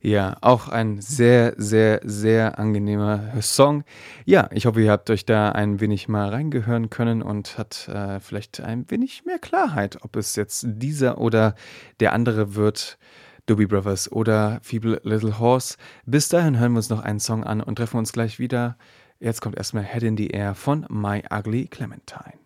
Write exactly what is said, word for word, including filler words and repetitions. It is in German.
Ja, auch ein sehr, sehr, sehr angenehmer Song. Ja, ich hoffe, ihr habt euch da ein wenig mal reingehören können und hat, äh, vielleicht ein wenig mehr Klarheit, ob es jetzt dieser oder der andere wird, Doobie Brothers oder Feeble Little Horse. Bis dahin hören wir uns noch einen Song an und treffen uns gleich wieder. Jetzt kommt erst mal „Head in the Air“ von My Ugly Clementine.